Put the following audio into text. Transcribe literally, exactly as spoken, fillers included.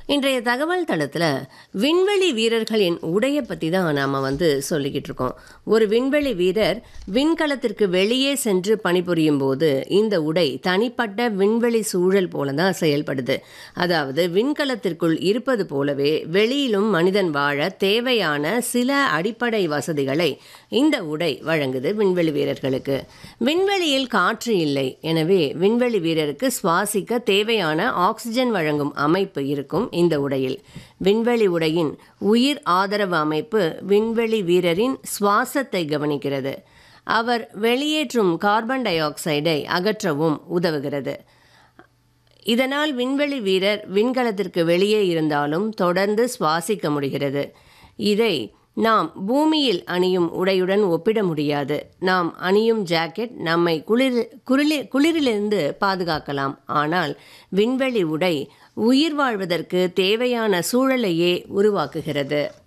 இன்றைய தகவல் தளத்தில் விண்வெளி வீரர்களின் உடையை பற்றி தான் நாம் வந்து சொல்லிக்கிட்டு இருக்கோம். ஒரு விண்வெளி வீரர் விண்கலத்திற்கு வெளியே சென்று பணிபுரியும் போது இந்த உடை தனிப்பட்ட விண்வெளி சூழல் போல தான் செயல்படுது. அதாவது விண்கலத்திற்குள் இருப்பது போலவே வெளியிலும் மனிதன் வாழ தேவையான சில அடிப்படை வசதிகளை இந்த உடை வழங்குது விண்வெளி வீரர்களுக்கு. விண்வெளியில் காற்று இல்லை, எனவே விண்வெளி வீரருக்கு சுவாசிக்க தேவையான ஆக்சிஜன் வழங்கும் அமைப்பு இருக்கும் இந்த உடையில். விண்வெளி உடையின் உயிர் ஆதரவு அமைப்பு விண்வெளி வீரரின் சுவாசத்தை கவனிக்கிறது. அவர் வெளியேற்றும் கார்பன் டை ஆக்சைடை அகற்றவும் உதவுகிறது. இதனால் விண்வெளி வீரர் விண்கலத்திற்கு வெளியே இருந்தாலும் தொடர்ந்து சுவாசிக்க முடிகிறது. இதை நாம் பூமியில் அணியும் உடையுடன் ஒப்பிட முடியாது. நாம் அணியும் ஜாக்கெட் நம்மை குளிர் குளிர் குளிரிலிருந்து பாதுகாக்கலாம். ஆனால் விண்வெளி உடை உயிர் வாழ்வதற்கு தேவையான சூழலையே உருவாக்குகிறது.